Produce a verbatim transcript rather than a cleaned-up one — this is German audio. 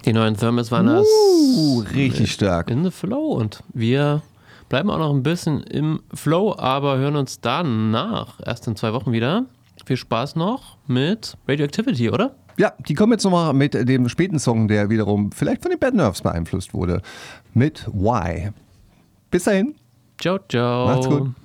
Die neuen Thermos waren das. Uh, richtig stark. In the Flow. Und wir bleiben auch noch ein bisschen im Flow, aber hören uns danach erst in zwei Wochen wieder. Viel Spaß noch mit Radioactivity, oder? Ja, die kommen jetzt nochmal mit dem späten Song, der wiederum vielleicht von den Bad Nerves beeinflusst wurde. Mit Why. Bis dahin. Ciao, ciao. Macht's gut.